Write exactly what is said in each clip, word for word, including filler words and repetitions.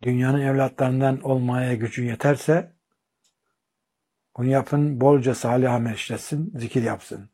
dünyanın evlatlarından olmaya gücü yeterse bunu yapın, bolca salih amel işlesin, zikir yapsın.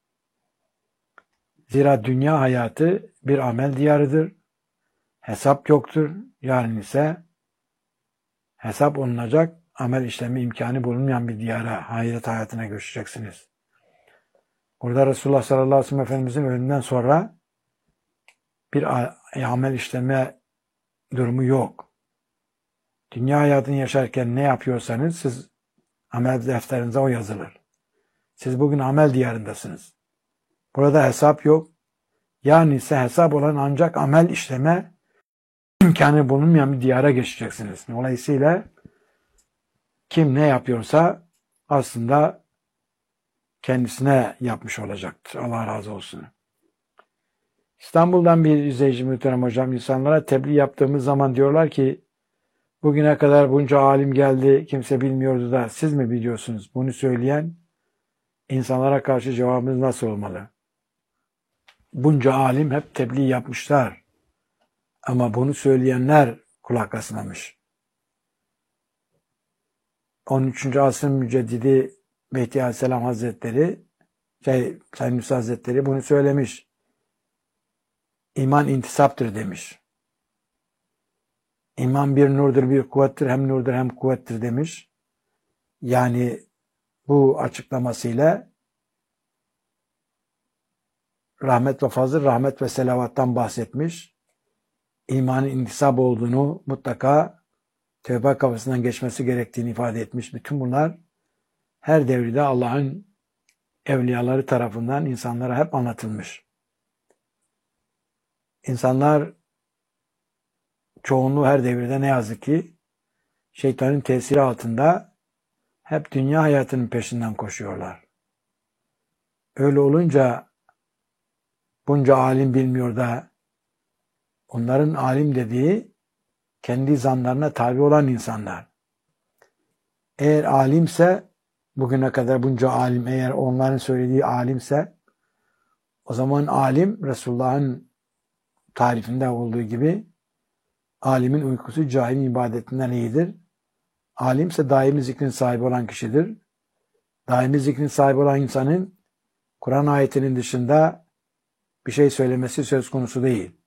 Zira dünya hayatı bir amel diyarıdır. Hesap yoktur. Yarın ise hesap olunacak, amel işlemi imkanı bulunmayan bir diyara, ahiret hayatına göçeceksiniz. Burada Resulullah sallallahu aleyhi ve sellem Efendimizin ölümünden sonra bir amel işleme durumu yok. Dünya hayatını yaşarken ne yapıyorsanız siz amel defterinize o yazılır. Siz bugün amel diyarındasınız. Burada hesap yok. Yani ise hesap olan ancak amel işleme imkanı bulunmayan bir diyara geçeceksiniz. Dolayısıyla kim ne yapıyorsa aslında kendisine yapmış olacaktır. Allah razı olsun. İstanbul'dan bir izleyici muhterem hocam, insanlara tebliğ yaptığımız zaman diyorlar ki bugüne kadar bunca alim geldi, kimse bilmiyordu da siz mi biliyorsunuz? Bunu söyleyen insanlara karşı cevabımız nasıl olmalı? Bunca alim hep tebliğ yapmışlar. Ama bunu söyleyenler kulak asmamış. on üçüncü asrın müceddidi Mehdi Aleyhisselam Hazretleri, şey, Sayın Musa Hazretleri bunu söylemiş. İman intisaptır demiş. İman bir nurdur, bir kuvvettir, hem nurdur hem kuvvettir demiş. Yani bu açıklamasıyla rahmet ve fazıl, rahmet ve selavattan bahsetmiş. İmanın intisap olduğunu, mutlaka tövbe kapısından geçmesi gerektiğini ifade etmiş. Bütün bunlar her devirde Allah'ın evliyaları tarafından insanlara hep anlatılmış. İnsanlar çoğunluğu her devirde ne yazık ki şeytanın tesiri altında hep dünya hayatının peşinden koşuyorlar. Öyle olunca bunca alim bilmiyor da onların alim dediği kendi zanlarına tabi olan insanlar. Eğer alimse, bugüne kadar bunca alim, eğer onların söylediği alimse, o zaman alim Resulullah'ın tarifinde olduğu gibi alimin uykusu cahilin ibadetinden iyidir. Alimse daimi zikrin sahibi olan kişidir. Daimi zikrin sahibi olan insanın Kur'an ayetinin dışında bir şey söylemesi söz konusu değil.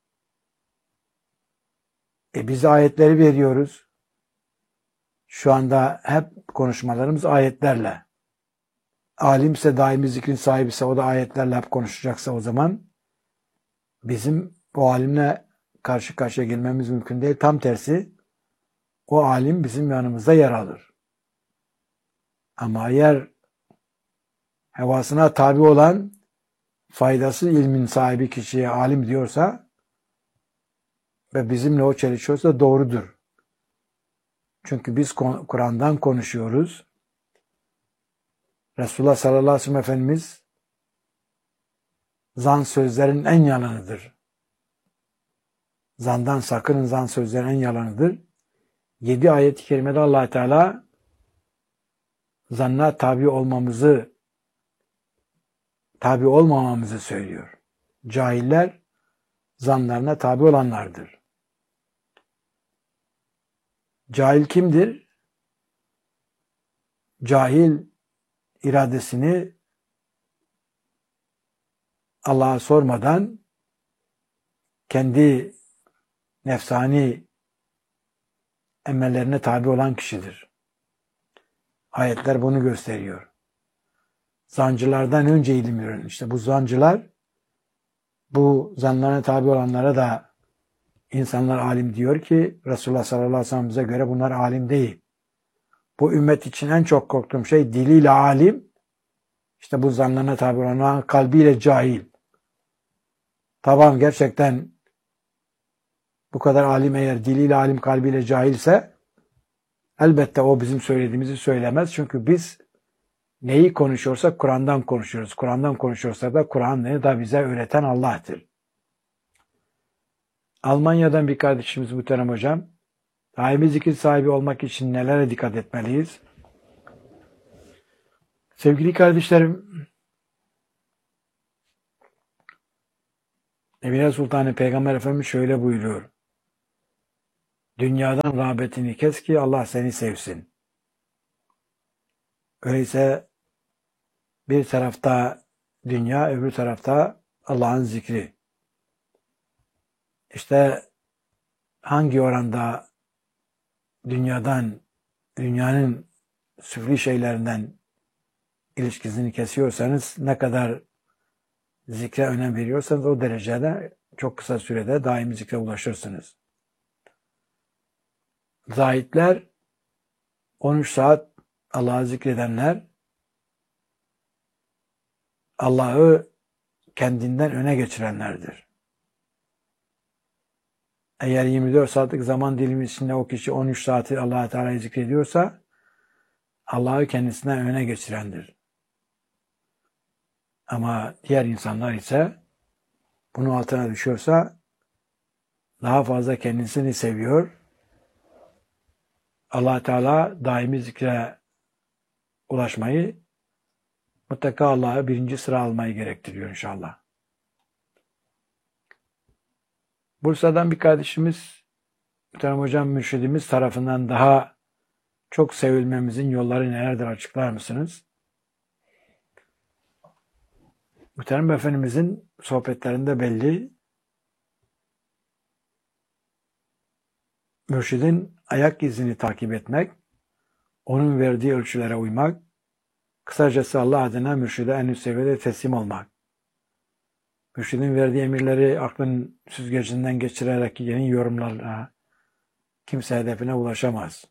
E biz ayetleri veriyoruz. Şu anda hep konuşmalarımız ayetlerle. Alimse, daimi zikrin sahibiyse, o da ayetlerle hep konuşacaksa o zaman bizim o alimle karşı karşıya gelmemiz mümkün değil. Tam tersi, o alim bizim yanımızda yer alır. Ama eğer hevasına tabi olan faydasız ilmin sahibi kişiye alim diyorsa ve bizimle o çelişiyorsa doğrudur. Çünkü biz Kur'an'dan konuşuyoruz. Resulullah sallallahu aleyhi ve sellem Efendimiz zan sözlerin en yalanıdır. Zandan sakının, zan sözlerin en yalanıdır. Yedi ayet-i kerimede Allah Teala zanna tabi olmamızı, tabi olmamamızı söylüyor. Cahiller zanlarına tabi olanlardır. Cahil kimdir? Cahil iradesini Allah'a sormadan kendi nefsani emellerine tabi olan kişidir. Ayetler bunu gösteriyor. Zancılardan önce ilim öğrenin. İşte bu zancılar, bu zanlarına tabi olanlara da insanlar alim diyor ki Resulullah sallallahu aleyhi ve sellem'e göre bunlar alim değil. Bu ümmet için en çok korktuğum şey diliyle alim, işte bu zanlarına tabi olanlar kalbiyle cahil. Tamam, gerçekten bu kadar alim eğer diliyle alim kalbiyle cahilse elbette o bizim söylediğimizi söylemez. Çünkü biz neyi konuşuyorsak Kur'an'dan konuşuyoruz. Kur'an'dan konuşuyorsak da Kur'an'ı da bize öğreten Allah'tır. Almanya'dan bir kardeşimiz muhterem hocam, daimi zikir sahibi olmak için nelere dikkat etmeliyiz? Sevgili kardeşlerim, Emine Sultanı Peygamber Efendimiz şöyle buyuruyor. Dünyadan rağbetini kes ki Allah seni sevsin. Öyleyse bir tarafta dünya, öbür tarafta Allah'ın zikri. İşte hangi oranda dünyadan, dünyanın süfli şeylerinden ilişkisini kesiyorsanız, ne kadar zikre önem veriyorsanız o derecede çok kısa sürede daimi zikre ulaşırsınız. Zahitler, on üç saat Allah'ı zikredenler, Allah'ı kendinden öne geçirenlerdir. Eğer yirmi dört saatlik zaman dilimi içinde o kişi on üç saati Allah-u Teala'yı zikrediyorsa, Allah'ı kendisinden öne geçirendir. Ama diğer insanlar ise bunun altına düşüyorsa daha fazla kendisini seviyor. Allah Teala daimi zikre ulaşmayı, mutlaka Allah'ı birinci sıra almayı gerektiriyor inşallah. Bursa'dan bir kardeşimiz, Muhterem Hocam mürşidimiz tarafından daha çok sevilmemizin yolları nelerdir açıklar mısınız? Muhterem Efendimizin sohbetlerinde belli, mürşidin ayak izini takip etmek, onun verdiği ölçülere uymak, kısacası Allah adına mürşide en üst seviyede teslim olmak. Mürşidin verdiği emirleri aklın süzgecinden geçirerek yeni yorumlarla kimse hedefine ulaşamaz.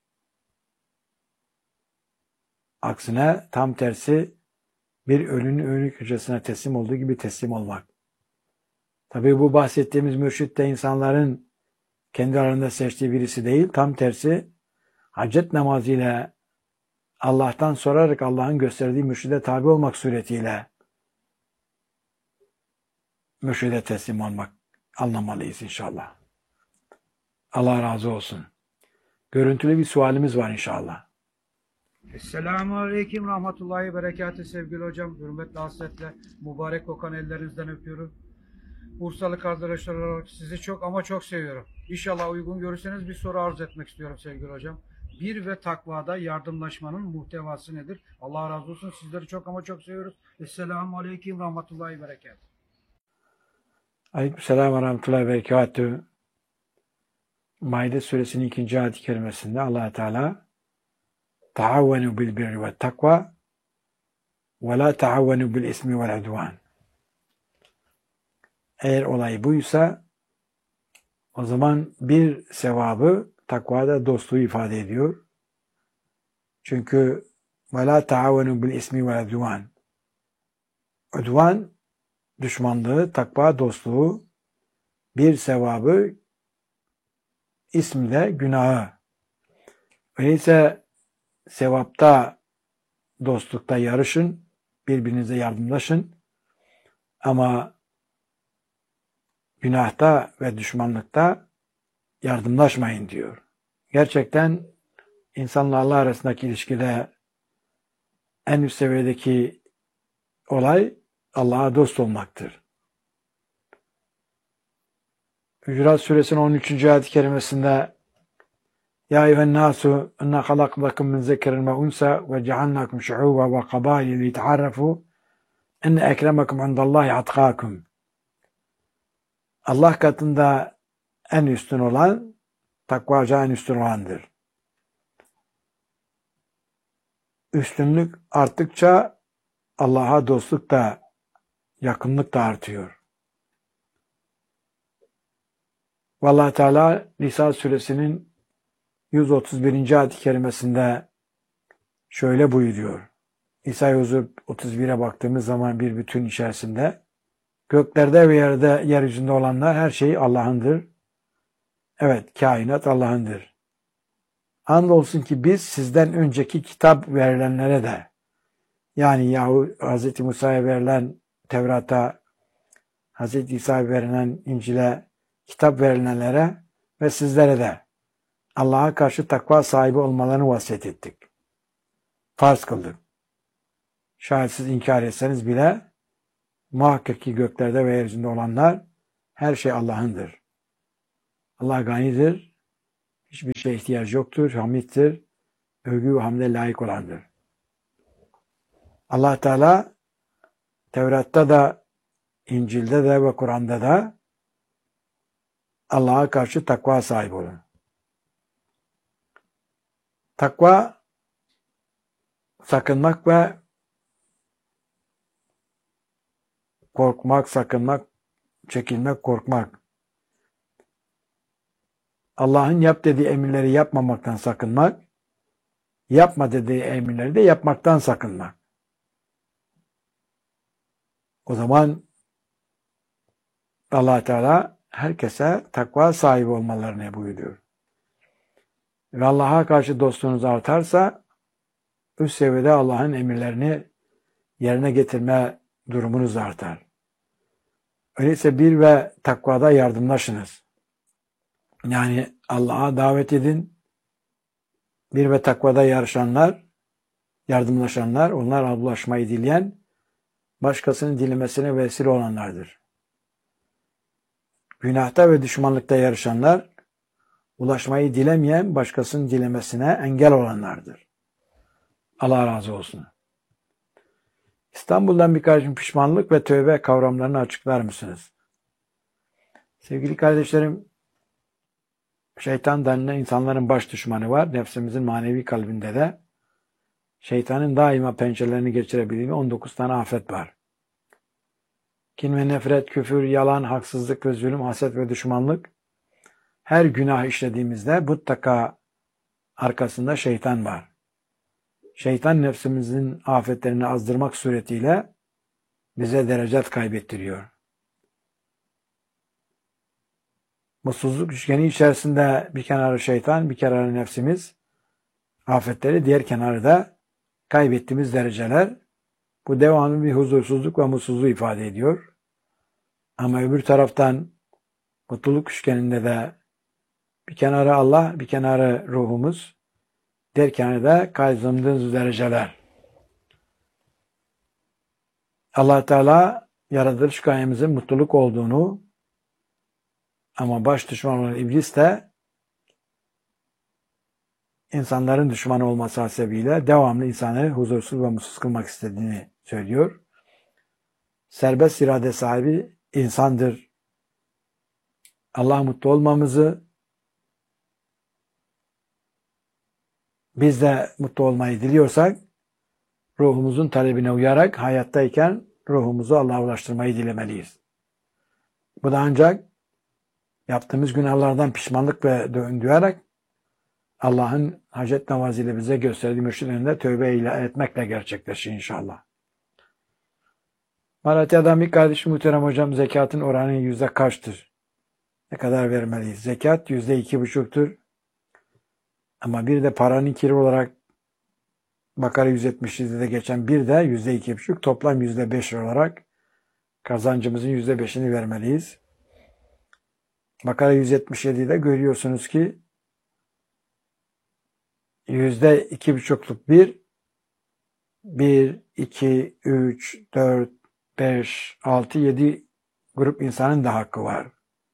Aksine tam tersi bir ölünün ölü köşesine teslim olduğu gibi teslim olmak. Tabii bu bahsettiğimiz mürşid de insanların kendi aralarında seçtiği birisi değil, tam tersi hacet namazıyla Allah'tan sorarak Allah'ın gösterdiği mürşide tabi olmak suretiyle mürşide teslim olmak anlamalıyız inşallah. Allah razı olsun. Görüntülü bir sualimiz var inşallah. Esselamu Aleyküm Rahmetullahi Berekatü sevgili hocam. Hürmetle, hasretle, mübarek kokan ellerinizden öpüyorum. Bursalı kardeşler olarak sizi çok ama çok seviyorum. İnşallah uygun görürseniz bir soru arz etmek istiyorum sevgili hocam. Bir ve takvada yardımlaşmanın muhtevası nedir? Allah razı olsun. Sizleri çok ama çok seviyoruz. Esselamu Aleyküm Rahmetullahi Berekatü. Aleykümselam ve Rahmetullahi ve Berekatü. Maide suresinin ikinci ayet-i kerimesinde Allah Teala "Taavvenu bil birri ve takva ve la taavvenu bil ismi vel udvan." Eğer olay buysa o zaman bir sevabı takvada dostluğu ifade ediyor. Çünkü ve la taavvenu bil ismi vel udvan. Udvan düşmanlığı, takva dostluğu, bir sevabı, ismde günahı. Öyleyse sevapta, dostlukta yarışın, birbirinize yardımlaşın. Ama günahta ve düşmanlıkta yardımlaşmayın diyor. Gerçekten insanla Allah arasındaki ilişkide en üst seviyedeki olay Allah'a dost olmaktır. Hucurat Suresinin on üçüncü ayet-i kerimesinde "Ya eyyühen nasu inna halaknakum min zekerin ve unsa ve cealnakum şu'uba ve kabaile li ta'arrafu enne ekremakum indallahi atkakum." Allah katında en üstün olan, takvaca en üstün olandır. Üstünlük arttıkça Allah'a dostluk da, yakınlık da artıyor. Vallahi Teala Nisa suresinin yüz otuz birinci ayet-i kerimesinde şöyle buyuruyor. Nisa yüz otuz bire baktığımız zaman bir bütün içerisinde göklerde ve yerde, yeryüzünde olanlar her şey Allah'ındır. Evet, kainat Allah'ındır. Andolsun ki biz sizden önceki kitap verilenlere de, yani yahu Hz. Musa'ya verilen Tevrat'a, Hz. İsa'ya verilen İncil'e, kitap verilenlere ve sizlere de Allah'a karşı takva sahibi olmalarını vasiyet ettik. Farz kıldık. Şayet siz inkar etseniz bile muhakkak ki göklerde ve yeryüzünde olanlar her şey Allah'ındır. Allah ganidir, Hiçbir şeye ihtiyaç yoktur. Hamiddir. Övgü ve hamde layık olandır. Allah Teala Tevrat'ta da, İncil'de de ve Kur'an'da da Allah'a karşı takva sahibi olun. Takva sakınmak ve korkmak, sakınmak, çekinmek, korkmak. Allah'ın yap dediği emirleri yapmamaktan sakınmak, yapma dediği emirleri de yapmaktan sakınmak. O zaman Allah Teala herkese takva sahibi olmalarını buyuruyor. Ve Allah'a karşı dostluğunuz artarsa üst seviyede Allah'ın emirlerini yerine getirme durumunuz artar. Öyleyse bir ve takvada yardımlaşınız. Yani Allah'a davet edin. Bir ve takvada yarışanlar, yardımlaşanlar, onlar ulaşmayı dileyen, başkasının dilemesine vesile olanlardır. Günahta ve düşmanlıkta yarışanlar, ulaşmayı dilemeyen, başkasının dilemesine engel olanlardır. Allah razı olsun. İstanbul'dan birkaç pişmanlık ve tövbe kavramlarını açıklar mısınız? Sevgili kardeşlerim, şeytan denilen insanların baş düşmanı var. Nefsimizin manevi kalbinde de şeytanın daima pençelerini geçirebildiği on dokuz tane afet var. Kin ve nefret, küfür, yalan, haksızlık ve zulüm, haset ve düşmanlık. Her günah işlediğimizde mutlaka arkasında şeytan var. Şeytan nefsimizin afetlerini azdırmak suretiyle bize derecat kaybettiriyor. Mutsuzluk üçgeni içerisinde bir kenarı şeytan, bir kenarı nefsimiz, afetleri, diğer kenarı da kaybettiğimiz dereceler. Bu devamlı bir huzursuzluk ve mutsuzluğu ifade ediyor. Ama öbür taraftan mutluluk üçgeninde de bir kenarı Allah, bir kenarı ruhumuz, diğer kenarı da kazandığımız dereceler. Allah Teala yaratılış gayemizin mutluluk olduğunu, ama baş düşman olan iblis de insanların düşmanı olması hasebiyle devamlı insanı huzursuz ve mutsuz kılmak istediğini söylüyor. Serbest irade sahibi insandır. Allah mutlu olmamızı, biz de mutlu olmayı diliyorsak, ruhumuzun talebine uyarak hayattayken ruhumuzu Allah'a ulaştırmayı dilemeliyiz. Bu da ancak yaptığımız günahlardan pişmanlık ve döndüğerek Allah'ın hacet navaziyle bize gösterdiği mürşid önünde tövbe ile etmekle gerçekleşir inşallah. Malatya'dan bir kardeşim, muhterem hocam, zekatın oranı yüzde kaçtır? Ne kadar vermeliyiz? Zekat yüzde iki buçuktur. Ama bir de paranın kiri olarak Bakara yüz yetmiş yedide geçen bir de yüzde iki buçuk, toplam yüzde beş olarak kazancımızın yüzde beşini vermeliyiz. Bakara yüz yetmiş yedide görüyorsunuz ki yüzde iki buçukluk bir, bir, iki, üç, dört, beş, altı, yedi grup insanın da hakkı var.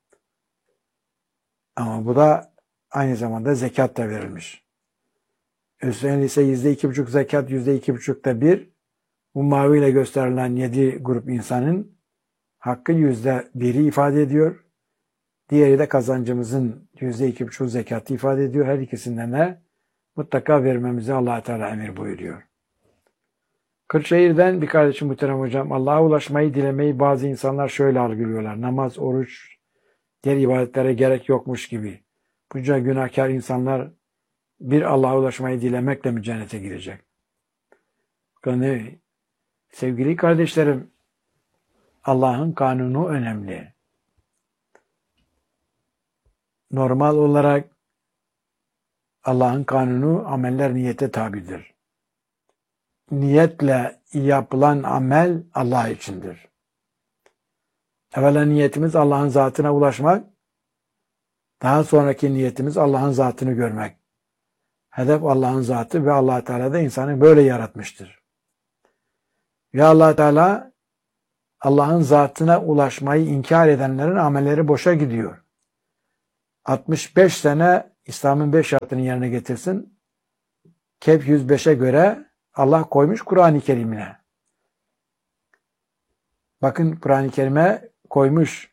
Ama bu da aynı zamanda zekat da verilmiş. Üstelik ise yüzde iki buçuk zekat, yüzde iki buçukta bir, bu maviyle gösterilen yedi grup insanın hakkı yüzde biri ifade ediyor. Diğeri de kazancımızın yüzde iki buçuk zekatı ifade ediyor. Her ikisinden de mutlaka vermemizi Allah Teala emir buyuruyor. Kırşehir'den bir kardeşim, muhterem hocam, Allah'a ulaşmayı dilemeyi bazı insanlar şöyle algılıyorlar. Namaz, oruç, diğer ibadetlere gerek yokmuş gibi. Bunca günahkar insanlar bir Allah'a ulaşmayı dilemekle mi cennete girecek? Yani, sevgili kardeşlerim, Allah'ın kanunu önemli. Normal olarak Allah'ın kanunu ameller niyete tabidir. Niyetle yapılan amel Allah içindir. Evvela niyetimiz Allah'ın zatına ulaşmak, daha sonraki niyetimiz Allah'ın zatını görmek. Hedef Allah'ın zatı ve Allah Teala da insanı böyle yaratmıştır. Ve Allah Teala Allah'ın zatına ulaşmayı inkar edenlerin amelleri boşa gidiyor. altmış beş sene İslam'ın beş şartını yerine getirsin. Kehf yüz beşe göre Allah koymuş Kur'an-ı Kerim'ine. Bakın Kur'an-ı Kerim'e koymuş.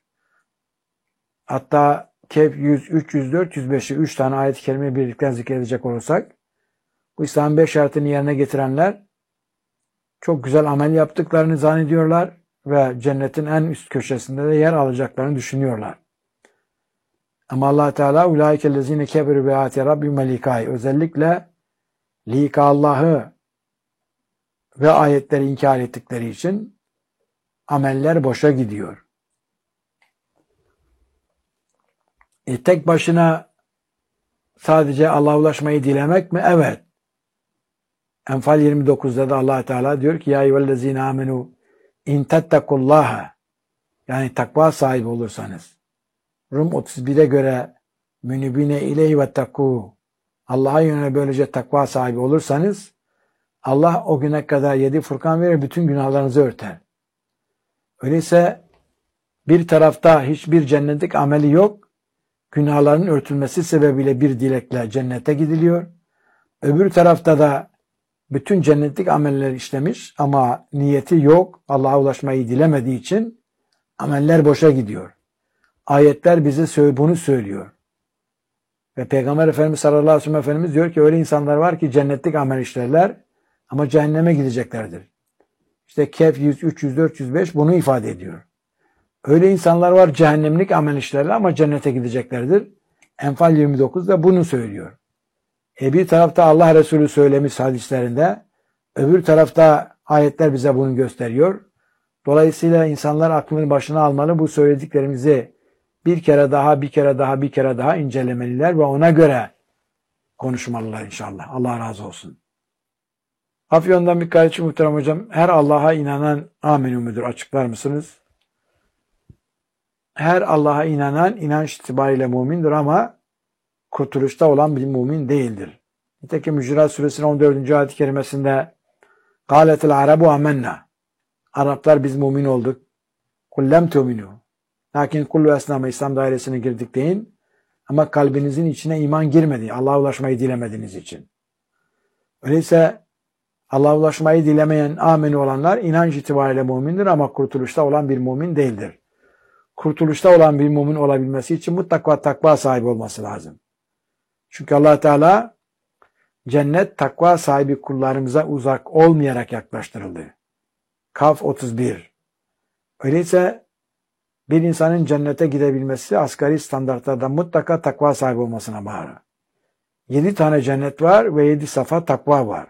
Hatta Kehf yüz, üç yüz dört, yüz beş'i üç tane ayet-i kerime birlikte zikredecek olursak, bu İslam'ın beş şartını yerine getirenler çok güzel amel yaptıklarını zannediyorlar ve cennetin en üst köşesinde de yer alacaklarını düşünüyorlar. Ama Allah Teala ulaikellezine keberu bi ayati rabbihim ve likâhi, özellikle lika Allah'ı ve ayetleri inkar ettikleri için ameller boşa gidiyor. E, tek başına sadece Allah'a ulaşmayı dilemek mi? Evet. Enfal yirmi dokuzda da Allah Teala diyor ki ya eyyühellezine amenu in tettekullaha, yani takva sahibi olursanız. Rum otuz bire göre münibine ileyhi ve takku, Allah'a yönelik böylece takva sahibi olursanız Allah o güne kadar yedi Furkan verir, bütün günahlarınızı örter. Öyleyse bir tarafta hiçbir cennetlik ameli yok, günahların örtülmesi sebebiyle bir dilekle cennete gidiliyor. Öbür tarafta da bütün cennetlik ameller işlemiş ama niyeti yok, Allah'a ulaşmayı dilemediği için ameller boşa gidiyor. Ayetler bize bunu söylüyor. Ve Peygamber Efendimiz sallallahu aleyhi ve sellem Efendimiz diyor ki öyle insanlar var ki cennetlik amel işlerler ama cehenneme gideceklerdir. İşte Kehf yüz, üç yüz, dört yüz beş bunu ifade ediyor. Öyle insanlar var cehennemlik amel işlerler ama cennete gideceklerdir. Enfal yirmi dokuz da bunu söylüyor. E bir tarafta Allah Resulü söylemiş hadislerinde, öbür tarafta ayetler bize bunu gösteriyor. Dolayısıyla insanlar aklını başına almalı, bu söylediklerimizi bir kere daha, bir kere daha, bir kere daha incelemeliler ve ona göre konuşmalılar inşallah. Allah razı olsun. Afyon'dan bir kardeşim muhterem hocam, her Allah'a inanan amenü müdür, açıklar mısınız? Her Allah'a inanan inanç itibariyle mümindir ama kurtuluşta olan bir mümin değildir. Nitekim Hucurat Suresinin on dördüncü ayet-i kerimesinde "Kâletil arabu amennâ", Araplar biz mümin olduk. "Kul lem tu'minû", lakin kullu esnama, İslam dairesine girdik deyin ama kalbinizin içine iman girmedi. Allah'a ulaşmayı dilemediğiniz için. Öyleyse Allah'a ulaşmayı dilemeyen ameni olanlar inanç itibariyle mümindir ama kurtuluşta olan bir mümin değildir. Kurtuluşta olan bir mümin olabilmesi için mutlaka takva sahibi olması lazım. Çünkü Allah Teala cennet takva sahibi kullarımıza uzak olmayarak yaklaştırıldı. Kaf otuz bir. Öyleyse bir insanın cennete gidebilmesi asgari standartlarda mutlaka takva sahibi olmasına bağlı. Yedi tane cennet var ve yedi safa takva var.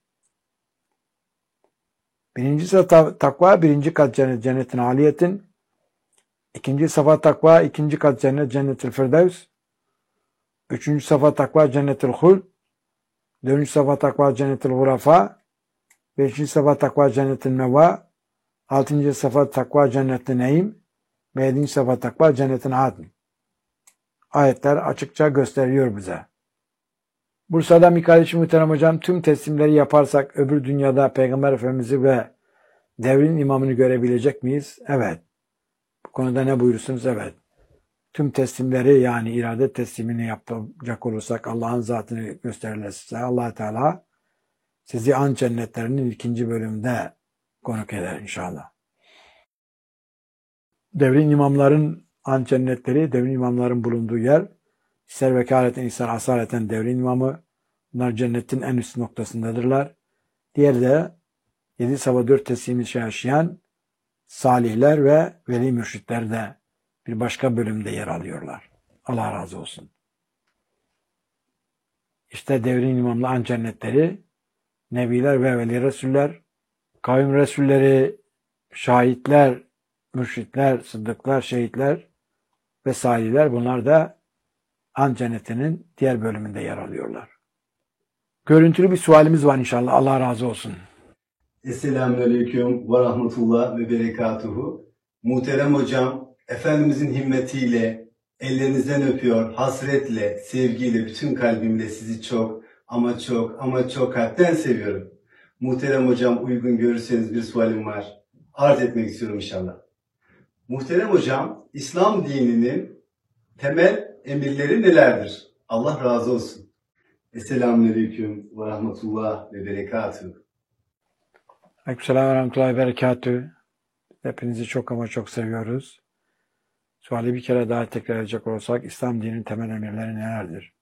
Birinci safa takva, birinci kat cennet, cennetin aliyetin. İkinci safa takva, ikinci kat cennet, cennetil firdevs. Üçüncü safa takva, cennetil hul. Dördüncü safa takva, cennetil hurafa. Beşinci safa takva, cennetil meva. Altıncı safa takva, cennetil neym. Ve yedinci safa takva, cennetin adn. Ayetler açıkça gösteriyor bize. Bursa'dan bir kardeşim muhterem hocam, tüm teslimleri yaparsak öbür dünyada Peygamber Efendimiz'i ve devrin imamını görebilecek miyiz? Evet. Bu konuda ne buyurursunuz? Evet. Tüm teslimleri, yani irade teslimini yapacak olursak, Allah'ın zatını gösterirse Allah Teala sizi an cennetlerinin ikinci bölümünde konuk eder inşallah. Devrin imamların an cennetleri, devrin imamların bulunduğu yer, ister vekaleten ister asaleten devrin imamı, bunlar cennetin en üst noktasındadırlar. Diğeri de yedi sabah dört teslimi yaşayan salihler ve veli mürşitler de bir başka bölümde yer alıyorlar. Allah razı olsun. İşte devrin imamlı an cennetleri, nebiler ve veli resuller, kavim resulleri, şahitler, mürşitler, sıddıklar, şehitler ve salihler, bunlar da an cennetinin diğer bölümünde yer alıyorlar. Görüntülü bir sualimiz var inşallah. Allah razı olsun. Esselamualeyküm ve rahmetullah ve berekatuhu. Muhterem hocam, Efendimizin himmetiyle ellerinizden öpüyor, hasretle, sevgiyle, bütün kalbimle sizi çok ama çok ama çok kalpten seviyorum. Muhterem hocam, uygun görürseniz bir sualim var. Arz etmek istiyorum inşallah. Muhterem hocam, İslam dininin temel emirleri nelerdir? Allah razı olsun. Esselamualeyküm ve rahmetullah ve berekatuhu. Aleykümselam ve rahmetullahi ve berekatühü. Hepinizi çok ama çok seviyoruz. Suali bir kere daha tekrar edecek olursak, İslam dininin temel emirleri nelerdir?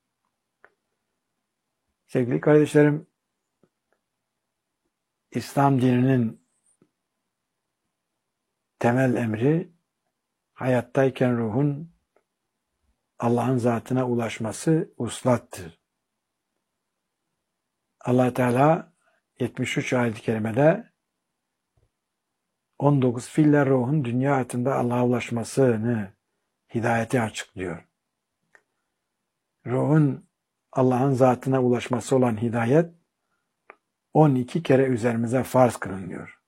Sevgili kardeşlerim, İslam dininin temel emri, hayattayken ruhun Allah'ın zatına ulaşması uslattır. Allah Teala yetmiş üç ayet-i kerimede on dokuz fiille ruhun dünya hayatında Allah'a ulaşmasını, hidayeti açıklıyor. Ruhun Allah'ın zatına ulaşması olan hidayet on iki kere üzerimize farz kılınıyor.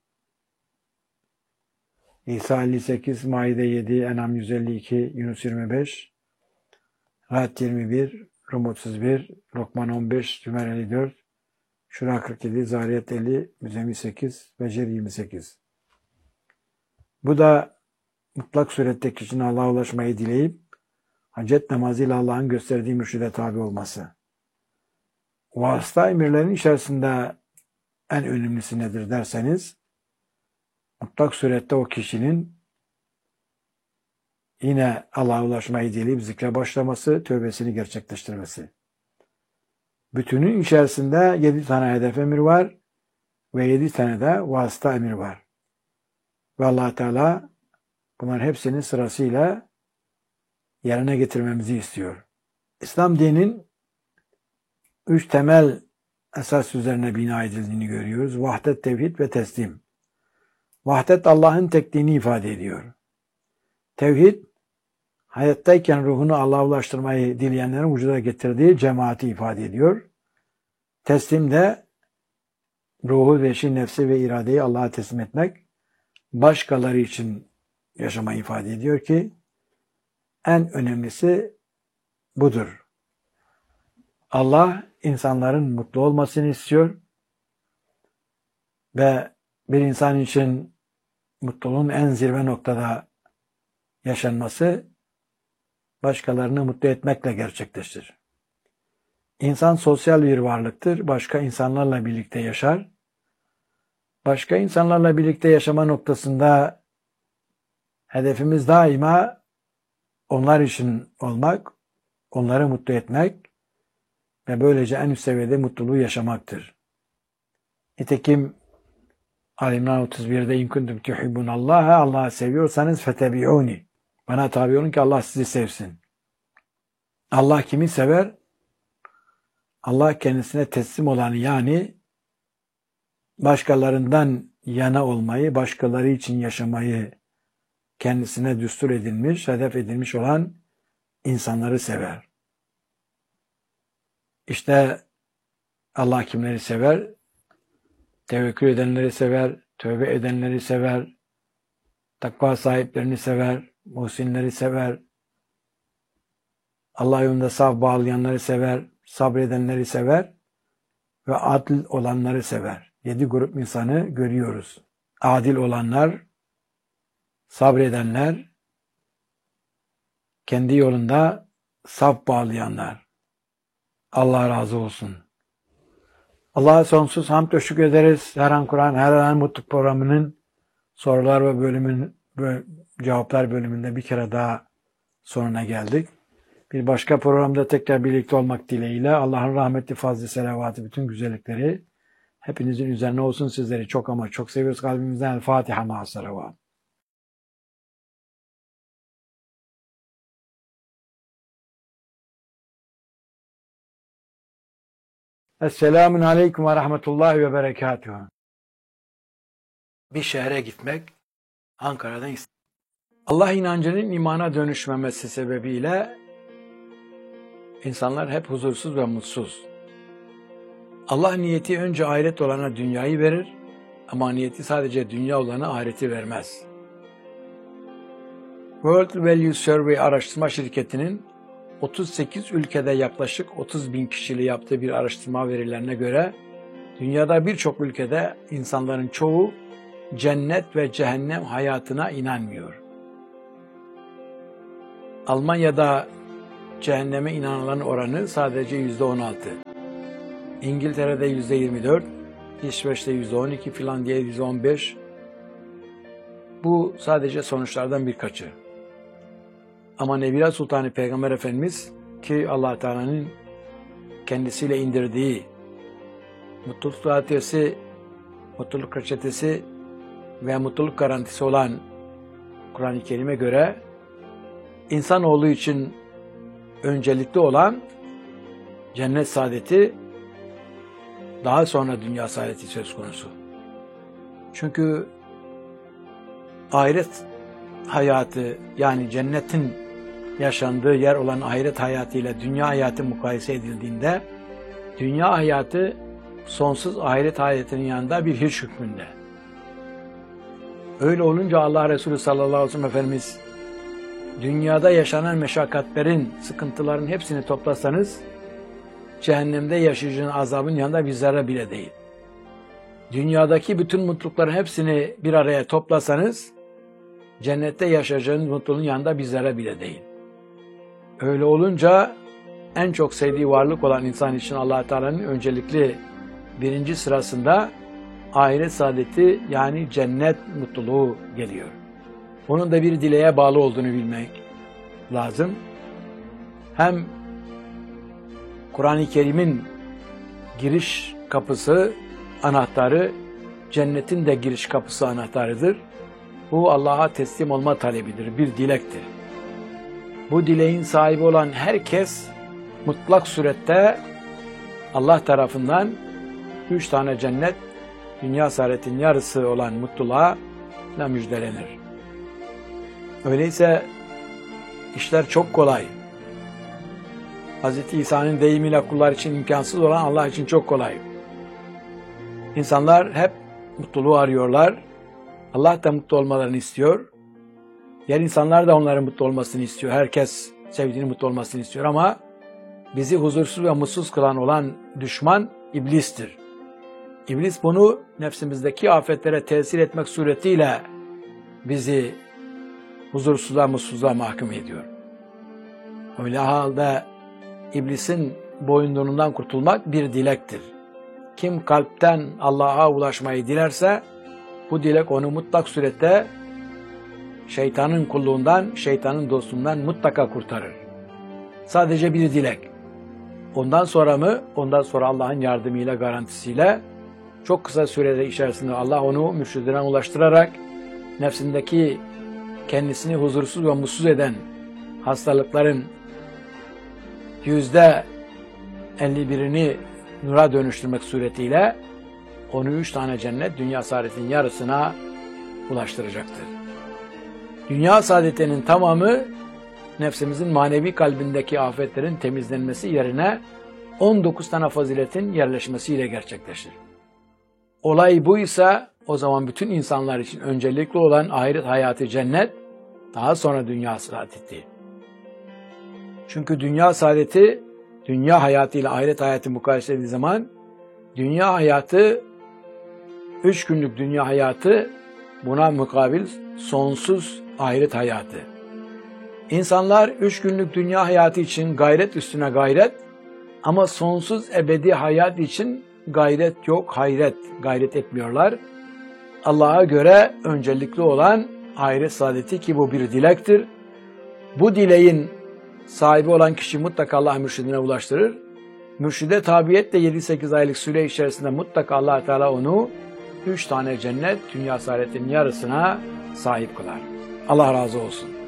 İsa elli sekiz, Maide yedi, En'am yüz elli iki, Yunus yirmi beş, Ra'd yirmi bir, Rum otuz bir, Lokman on beş, Zümer elli dört, Şura kırk yedi, Zariyat elli, Müzzemmil sekiz, Becr yirmi sekiz. Bu da mutlak surette kişinin Allah'a ulaşmayı dileyip hacet namazıyla Allah'ın gösterdiği mürşide tabi olması. Vasıta emirlerin içerisinde en önemlisi nedir derseniz, mutlak surette o kişinin yine Allah'a ulaşmayı dileyip zikre başlaması, tövbesini gerçekleştirmesi. Bütünün içerisinde yedi tane hedef emir var ve yedi tane de vasıta emir var. Ve Allah Teala bunların hepsini sırasıyla yerine getirmemizi istiyor. İslam dininin üç temel esas üzerine bina edildiğini görüyoruz. Vahdet, tevhid ve teslim. Vahdet Allah'ın tekliğini ifade ediyor. Tevhid, hayattayken ruhunu Allah'a ulaştırmayı dileyenlerin vücuda getirdiği cemaati ifade ediyor. Teslim de ruhu, veşi, nefsi ve iradeyi Allah'a teslim etmek, başkaları için yaşamayı ifade ediyor ki en önemlisi budur. Allah insanların mutlu olmasını istiyor ve bir insan için mutluluğun en zirve noktada yaşanması başkalarını mutlu etmekle gerçekleşir. İnsan sosyal bir varlıktır. Başka insanlarla birlikte yaşar. Başka insanlarla birlikte yaşama noktasında hedefimiz daima onlar için olmak, onları mutlu etmek ve böylece en üst seviyede mutluluğu yaşamaktır. Nitekim Ali İmran otuz birde in kuntum tuhibbunallaha, Allah'ı seviyorsanız fetebi'uni. Bana tabi olun ki Allah sizi sevsin. Allah kimi sever? Allah kendisine teslim olanı, yani başkalarından yana olmayı, başkaları için yaşamayı kendisine düstur edilmiş, hedef edilmiş olan insanları sever. İşte Allah kimleri sever? Tevekkül edenleri sever, tövbe edenleri sever, takva sahiplerini sever, muhsinleri sever, Allah yolunda saf bağlayanları sever, sabredenleri sever ve adil olanları sever. Yedi grup insanı görüyoruz. Adil olanlar, sabredenler, kendi yolunda saf bağlayanlar. Allah razı olsun. Allah'a sonsuz hamd ve şükür ederiz. Her an Kur'an, her an Mutlu programının sorular ve bölümün cevaplar bölümünde bir kere daha sonuna geldik. Bir başka programda tekrar birlikte olmak dileğiyle Allah'ın rahmeti, fazlı, selavatı, bütün güzellikleri hepinizin üzerine olsun. Sizleri çok ama çok seviyoruz kalbimizden. El Fatiha ma'a salavat. Esselamun aleyküm ve rahmetullahi ve berekatuhu. Bir şehre gitmek, Ankara'dan İstanbul'a. Allah inancının imana dönüşmemesi sebebiyle insanlar hep huzursuz ve mutsuz. Allah niyeti önce ahiret olana dünyayı verir ama niyeti sadece dünya olana ahireti vermez. World Value Survey araştırma şirketinin otuz sekiz ülkede yaklaşık otuz bin kişiyle yaptığı bir araştırma verilerine göre dünyada birçok ülkede insanların çoğu cennet ve cehennem hayatına inanmıyor. Almanya'da cehenneme inananların oranı sadece yüzde on altı. İngiltere'de yüzde yirmi dört, İsveç'te yüzde on iki, Finlandiya yüzde on beş. Bu sadece sonuçlardan birkaçı. Ama Nebiler Sultanı Peygamber Efendimiz ki Allah Teala'nın kendisiyle indirdiği mutluluk adresi, mutluluk reçetesi ve mutluluk garantisi olan Kur'an-ı Kerim'e göre insanoğlu için öncelikli olan cennet saadeti, daha sonra dünya saadeti söz konusu. Çünkü ahiret hayatı, yani cennetin yaşandığı yer olan ahiret hayatı ile dünya hayatı mukayese edildiğinde dünya hayatı sonsuz ahiret hayatının yanında bir hiç hükmünde. Öyle olunca Allah Resulü sallallahu aleyhi ve sellem Efendimiz dünyada yaşanan meşakkatlerin, sıkıntıların hepsini toplasanız cehennemde yaşayacağın azabın yanında bir zerre bile değil. Dünyadaki bütün mutlulukların hepsini bir araya toplasanız cennette yaşayacağınız mutluluğun yanında bir zerre bile değil. Öyle olunca en çok sevdiği varlık olan insan için Allah Teala'nın öncelikli birinci sırasında ahiret saadeti, yani cennet mutluluğu geliyor. Bunun da bir dileğe bağlı olduğunu bilmek lazım. Hem Kur'an-ı Kerim'in giriş kapısı, anahtarı, cennetin de giriş kapısı anahtarıdır. Bu Allah'a teslim olma talebidir, bir dilektir. Bu dileğin sahibi olan herkes mutlak surette Allah tarafından üç tane cennet, dünya saadetin yarısı olan mutluluğa müjdelenir. Öyleyse işler çok kolay. Hazreti İsa'nın deyimiyle kullar için imkansız olan Allah için çok kolay. İnsanlar hep mutluluğu arıyorlar. Allah da mutlu olmalarını istiyor. Diğer insanlar da onların mutlu olmasını istiyor. Herkes sevdiğinin mutlu olmasını istiyor ama bizi huzursuz ve mutsuz kılan olan düşman iblistir. İblis bunu nefsimizdeki afetlere tesir etmek suretiyle bizi huzursuzluğa, mutsuzluğa mahkum ediyor. Öyle halde iblisin boyunduruğundan kurtulmak bir dilektir. Kim kalpten Allah'a ulaşmayı dilerse bu dilek onu mutlak surette şeytanın kulluğundan, şeytanın dostluğundan mutlaka kurtarır. Sadece bir dilek. Ondan sonra mı? Ondan sonra Allah'ın yardımıyla, garantisiyle çok kısa sürede içerisinde Allah onu mürşidine ulaştırarak nefsindeki kendisini huzursuz ve mutsuz eden hastalıkların yüzde elli birini nura dönüştürmek suretiyle onu üç tane cennet, dünya saadetinin yarısına ulaştıracaktır. Dünya saadetinin tamamı nefsimizin manevi kalbindeki afetlerin temizlenmesi yerine on dokuz tane faziletin yerleşmesiyle gerçekleşir. Olay buysa o zaman bütün insanlar için öncelikli olan ahiret hayatı cennet, daha sonra dünya saadeti. Çünkü dünya saadeti, dünya hayatıyla ahiret hayatı mukayese edildiği zaman dünya hayatı, üç günlük dünya hayatı, buna mukabil sonsuz ahiret hayatı. İnsanlar üç günlük dünya hayatı için gayret üstüne gayret, ama sonsuz ebedi hayat için gayret yok, hayret, gayret etmiyorlar. Allah'a göre öncelikli olan ahiret saadeti, ki bu bir dilektir. Bu dileğin sahibi olan kişi mutlaka Allah mürşidine ulaştırır. Mürşide tabiyetle yedi sekiz aylık süre içerisinde mutlaka Allah Teala onu üç tane cennet, dünya saadetinin yarısına sahip kılar. Allah razı olsun.